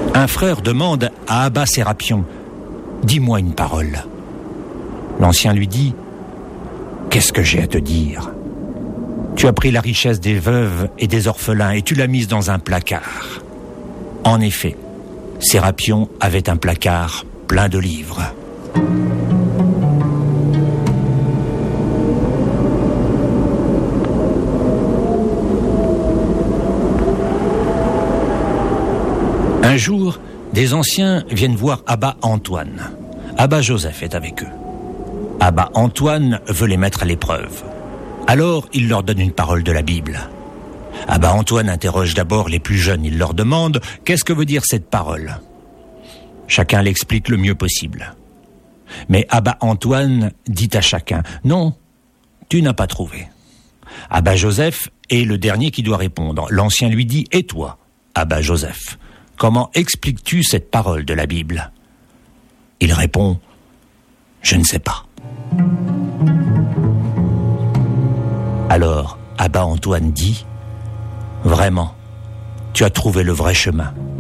Un frère demande à Abba Sérapion, « Dis-moi une parole. » L'ancien lui dit, « Qu'est-ce que j'ai à te dire ? Tu as pris la richesse des veuves et des orphelins et tu l'as mise dans un placard. » En effet, Sérapion avait un placard plein de livres. Un jour, des anciens viennent voir Abba Antoine. Abba Joseph est avec eux. Abba Antoine veut les mettre à l'épreuve. Alors, il leur donne une parole de la Bible. Abba Antoine interroge d'abord les plus jeunes. Il leur demande « Qu'est-ce que veut dire cette parole ?» Chacun l'explique le mieux possible. Mais Abba Antoine dit à chacun « Non, tu n'as pas trouvé. » Abba Joseph est le dernier qui doit répondre. L'ancien lui dit « Et toi, Abba Joseph, comment expliques-tu cette parole de la Bible ?» Il répond « Je ne sais pas. » Alors, Abba Antoine dit « Vraiment, tu as trouvé le vrai chemin.